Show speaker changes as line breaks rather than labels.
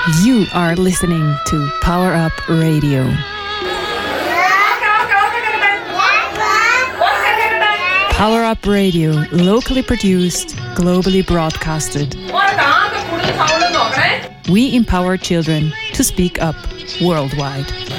You are listening to Power Up Radio. Power Up Radio, locally produced, globally broadcasted. We empower children to speak up worldwide.